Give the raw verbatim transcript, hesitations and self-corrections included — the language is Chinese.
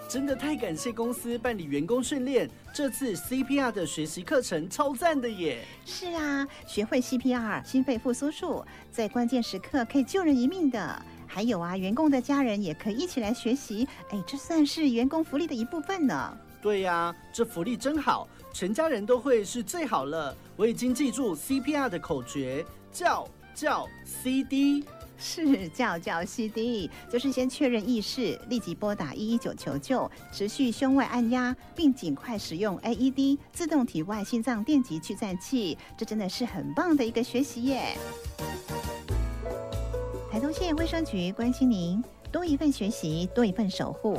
真的太感谢公司办理员工训练，这次 C P R 的学习课程超赞的耶！ 是啊，学会 C P R 心肺复苏术，在关键时刻可以救人一命的。还有啊，员工的家人也可以一起来学习，哎，这算是员工福利的一部分呢。 对呀、啊，这福利真好，全家人都会是最好了。我已经记住 C P R 的口诀，叫叫 C D。 是叫叫 C D， 就是先确认意识，立即拨打一一九求救，持续胸外按压，并尽快使用 A E D 自动体外心脏电极去颤器。这真的是很棒的一个学习耶！台东县卫生局关心您，多一份学习，多一份守护。